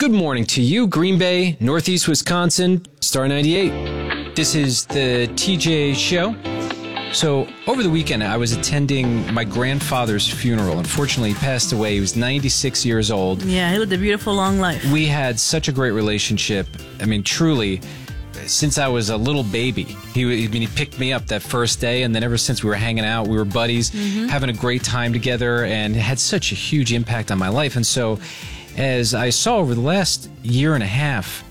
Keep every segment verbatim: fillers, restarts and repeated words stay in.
Good morning to you, Green Bay, Northeast Wisconsin, Star ninety-eight. This is the T J Show. So, over the weekend, I was attending my grandfather's funeral. Unfortunately, he passed away. He was ninety-six years old. Yeah, he lived a beautiful, long life. We had such a great relationship. I mean, truly, since I was a little baby. He, I mean, he picked me up that first day, and then ever since we were hanging out, we were buddies, mm-hmm. having a great time together, and it had such a huge impact on my life. And so, as I saw over the last year and a half,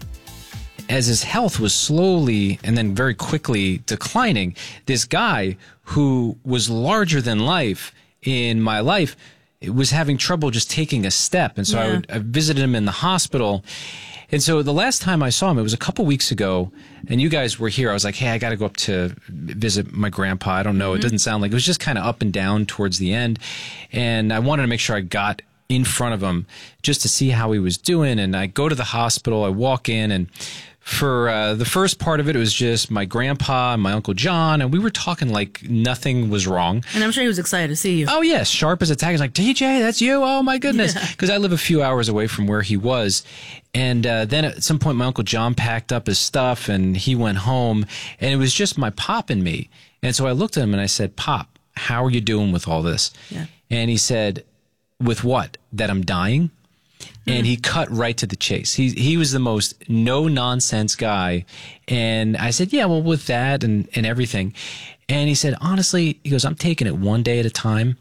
as his health was slowly and then very quickly declining, this guy who was larger than life in my life was having trouble just taking a step. And so yeah. I, would, I visited him in the hospital. And so the last time I saw him, it was a couple weeks ago, and you guys were here. I was like, hey, I got to go up to visit my grandpa. I don't know. Mm-hmm. It doesn't sound like it was just kind of up and down towards the end. And I wanted to make sure I got in front of him just to see how he was doing. And I go to the hospital, I walk in, and for uh, the first part of it, it was just my grandpa and my Uncle John, and we were talking like nothing was wrong. And I'm sure he was excited to see you. Oh, yes, sharp as a tack. He's like, T J, that's you? Oh, my goodness. Because yeah. I live a few hours away from where he was. And uh, then at some point, my Uncle John packed up his stuff, and he went home, and it was just my pop and me. And so I looked at him, and I said, Pop, how are you doing with all this? Yeah. And he said, with what? That I'm dying? And he cut right to the chase. He he was the most no-nonsense guy. And I said, yeah, well, with that and, and everything. And he said, honestly, he goes, I'm taking it one day at a time,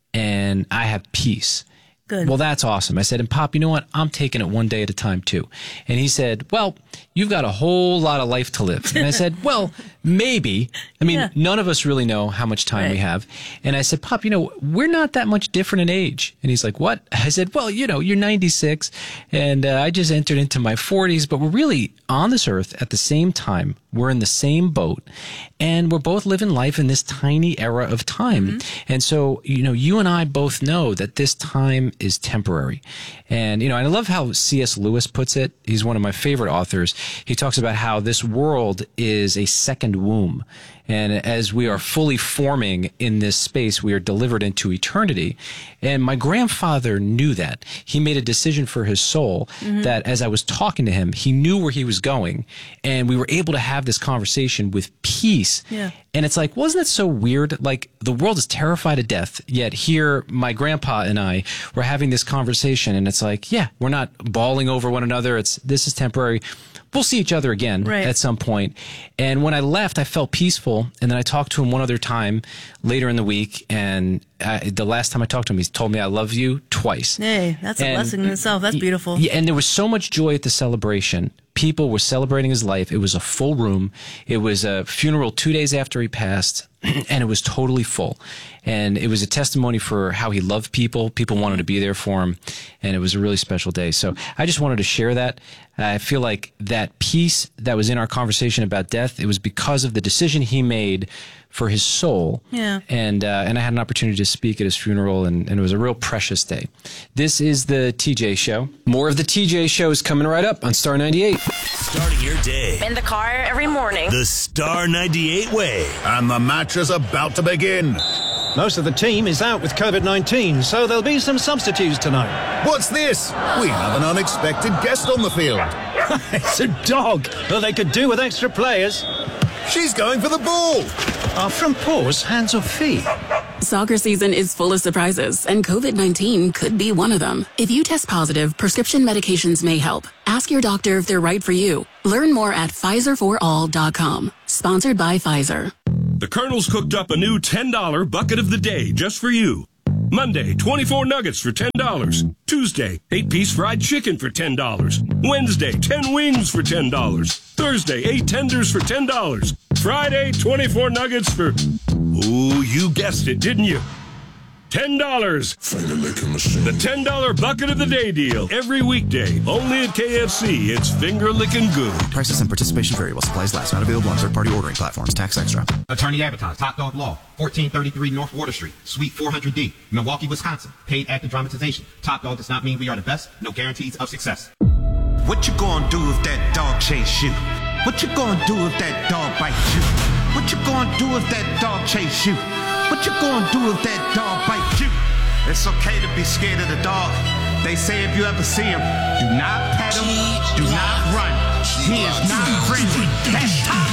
and I have peace. Good. Well, that's awesome. I said, and Pop, you know what? I'm taking it one day at a time, too. And he said, well, you've got a whole lot of life to live. And I said, well, maybe. I mean, yeah. none of us really know how much time right. we have. And I said, Pop, you know, we're not that much different in age. And he's like, what? I said, well, you know, you're ninety-six, and uh, I just entered into my forties, but we're really on this earth at the same time. We're in the same boat, and we're both living life in this tiny era of time. Mm-hmm. And so, you know, you and I both know that this time is temporary. And, you know, and I love how C S Lewis puts it. He's one of my favorite authors. He talks about how this world is a second womb. And as we are fully forming in this space, we are delivered into eternity. And my grandfather knew that. He made a decision for his soul mm-hmm. that as I was talking to him, he knew where he was going. And we were able to have this conversation with peace. Yeah. And it's like, wasn't it so weird? Like, the world is terrified of death, yet here, my grandpa and I were having this conversation, and it's like, yeah, we're not bawling over one another. It's, this is temporary. We'll see each other again right. at some point. And when I left, I felt peaceful. And then I talked to him one other time later in the week. And I, the last time I talked to him, he told me I love you twice. Hey, that's and, a blessing in itself. That's beautiful. Yeah, and there was so much joy at the celebration. People were celebrating his life. It was a full room. It was a funeral two days after he passed, and it was totally full. And it was a testimony for how he loved people. People wanted to be there for him, and it was a really special day. So I just wanted to share that. I feel like that piece that was in our conversation about death, it was because of the decision he made for his soul. Yeah. And uh, and I had an opportunity to speak at his funeral, and, and it was a real precious day. This is the T J Show. More of the T J Show is coming right up on Star ninety-eight. Starting your day in the car every morning. The Star ninety-eight way. And the match is about to begin. Most of the team is out with COVID nineteen, so there'll be some substitutes tonight. What's this? We have an unexpected guest on the field. It's a dog. Well, they could do with extra players. She's going for the ball. Are front paws hands or feet? Soccer season is full of surprises, and COVID nineteen could be one of them. If you test positive, prescription medications may help. Ask your doctor if they're right for you. Learn more at Pfizer for all dot com. Sponsored by Pfizer. The Colonel's cooked up a new ten dollar bucket of the day just for you. Monday, twenty-four nuggets for ten dollars. Tuesday, eight piece fried chicken for ten dollars. Wednesday, ten wings for ten dollars. Thursday, eight tenders for ten dollars. Friday, twenty-four nuggets for... Ooh, you guessed it, didn't you? ten dollars. Finger licking machine. The ten dollar bucket of the day deal. Every weekday. Only at K F C. It's finger licking good. Prices and participation vary while supplies last. Not available on third-party ordering platforms. Tax extra. Attorney advertised. Top Dog Law. fourteen thirty-three North Water Street. Suite four hundred D. Milwaukee, Wisconsin. Paid active dramatization. Top Dog does not mean we are the best. No guarantees of success. What you gonna do if that dog chase you? What you gonna do if that dog bite you? What you gonna do if that dog chase you? What you gonna do if that dog bite you? It's okay to be scared of the dog. They say if you ever see him, do not pet him, do not run. He is not friendly. That's top.